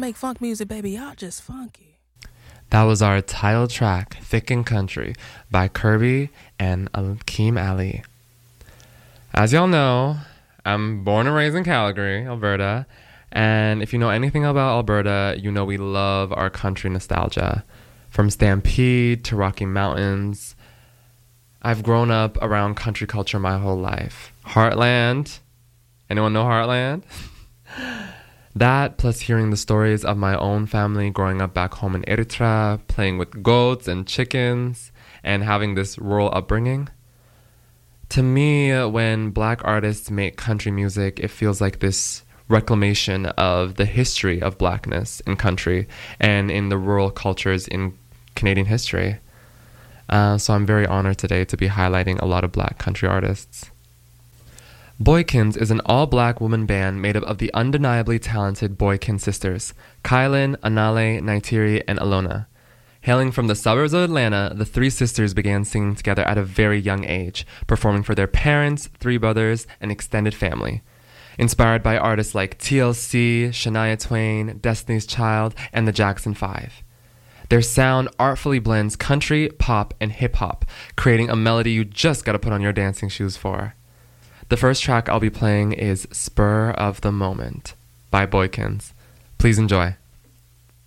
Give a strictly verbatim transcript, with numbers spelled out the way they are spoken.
make funk music, baby. Y'all just funky. That was our title track, Thick and Country, by Kirby and Akeem Ali. As y'all know, I'm born and raised in Calgary, Alberta. And if you know anything about Alberta, you know we love our country nostalgia. From Stampede to Rocky Mountains, I've grown up around country culture my whole life. Heartland. Anyone know Heartland? That, plus hearing the stories of my own family growing up back home in Eritrea, playing with goats and chickens, and having this rural upbringing. To me, when black artists make country music, it feels like this reclamation of the history of blackness in country and in the rural cultures in Canadian history. Uh, so I'm very honored today to be highlighting a lot of black country artists. Boykins is an all-black woman band made up of the undeniably talented Boykin sisters, Kylan, Anale, Naitiri, and Alona. Hailing from the suburbs of Atlanta, the three sisters began singing together at a very young age, performing for their parents, three brothers, and extended family. Inspired by artists like T L C, Shania Twain, Destiny's Child, and the Jackson Five. Their sound artfully blends country, pop, and hip-hop, creating a melody you just gotta put on your dancing shoes for. The first track I'll be playing is Spur of the Moment by Boykins. Please enjoy.